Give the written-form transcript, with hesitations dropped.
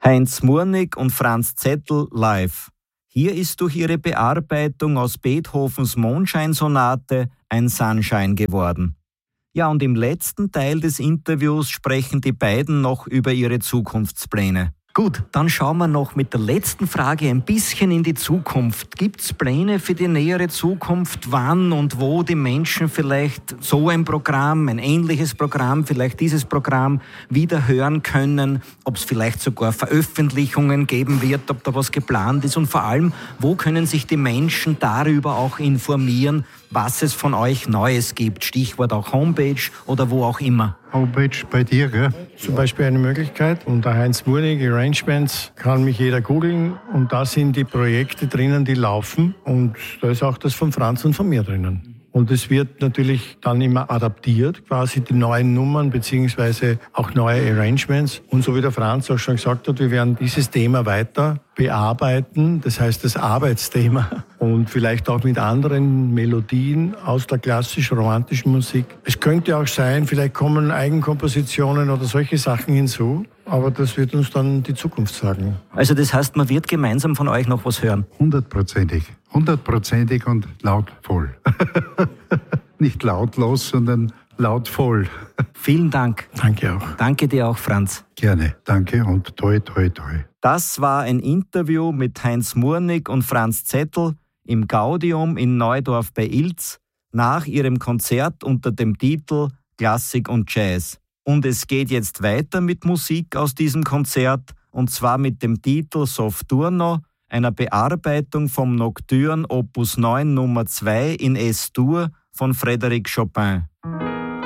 Heinz Murnig und Franz Zettel live. Hier ist durch ihre Bearbeitung aus Beethovens Mondscheinsonate ein Sunshine geworden. Ja, und im letzten Teil des Interviews sprechen die beiden noch über ihre Zukunftspläne. Gut, dann schauen wir noch mit der letzten Frage ein bisschen in die Zukunft. Gibt es Pläne für die nähere Zukunft, wann und wo die Menschen vielleicht so ein Programm, ein ähnliches Programm, vielleicht dieses Programm wieder hören können? Ob es vielleicht sogar Veröffentlichungen geben wird, ob da was geplant ist? Und vor allem, wo können sich die Menschen darüber auch informieren, was es von euch Neues gibt? Stichwort auch Homepage oder wo auch immer. Homepage bei dir, gell? Zum Beispiel eine Möglichkeit. Unter Heinz Murnig Arrangements kann mich jeder googeln. Und da sind die Projekte drinnen, die laufen. Und da ist auch das von Franz und von mir drinnen. Und es wird natürlich dann immer adaptiert, quasi die neuen Nummern beziehungsweise auch neue Arrangements. Und so wie der Franz auch schon gesagt hat, wir werden dieses Thema weiter bearbeiten, das heißt das Arbeitsthema und vielleicht auch mit anderen Melodien aus der klassisch-romantischen Musik. Es könnte auch sein, vielleicht kommen Eigenkompositionen oder solche Sachen hinzu, aber das wird uns dann die Zukunft sagen. Also das heißt, man wird gemeinsam von euch noch was hören? 100%. 100% und lautvoll. Nicht lautlos, sondern lautvoll. Vielen Dank. Danke auch. Danke dir auch, Franz. Gerne. Danke und toi, toi, toi. Das war ein Interview mit Heinz Murnig und Franz Zettel im Gaudium in Neudorf bei Ilz nach ihrem Konzert unter dem Titel Klassik und Jazz. Und es geht jetzt weiter mit Musik aus diesem Konzert, und zwar mit dem Titel Softurno, einer Bearbeitung vom Nocturne Opus 9 Nummer 2 in S-Dur von Frédéric Chopin.